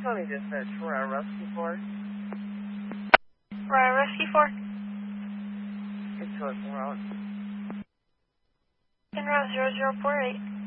Tony Dispatch, Ryan Rescue 4. Ryan Rescue 4. It's to us en route. En route 0048.